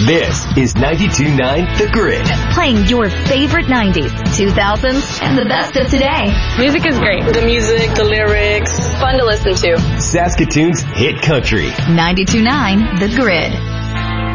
This is 92.9 The Grid. Playing your favorite 90s, 2000s, and the best of today. Music is great. The music, the lyrics, fun to listen to. Saskatoon's hit country. 92.9 The Grid.